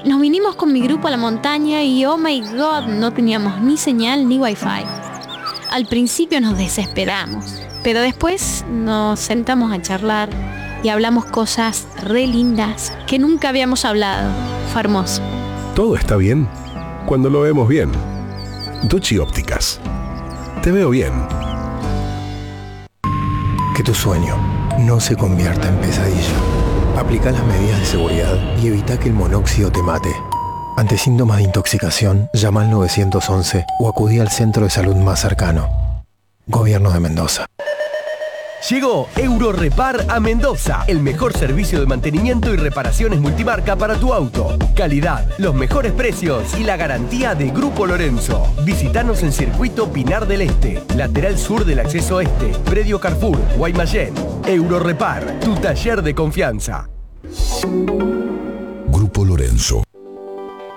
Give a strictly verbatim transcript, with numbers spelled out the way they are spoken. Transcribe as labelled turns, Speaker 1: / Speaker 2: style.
Speaker 1: nos vinimos con mi grupo a la montaña y oh my god, no teníamos ni señal ni wifi. Al principio nos desesperamos, pero después nos sentamos a charlar y hablamos cosas re lindas que nunca habíamos hablado. Fue hermoso.
Speaker 2: Todo está bien cuando lo vemos bien. Ducci Ópticas. Te veo bien.
Speaker 3: Que tu sueño no se convierta en pesadilla. Aplica las medidas de seguridad y evita que el monóxido te mate. Ante síntomas de intoxicación, llama al nueve once o acudí al centro de salud más cercano. Gobierno de Mendoza.
Speaker 4: Llegó Eurorepar a Mendoza, el mejor servicio de mantenimiento y reparaciones multimarca para tu auto. Calidad, los mejores precios y la garantía de Grupo Lorenzo. Visítanos en Circuito Pinar del Este, lateral sur del acceso este, predio Carrefour, Guaymallén. Eurorepar, tu taller de confianza.
Speaker 5: Grupo Lorenzo.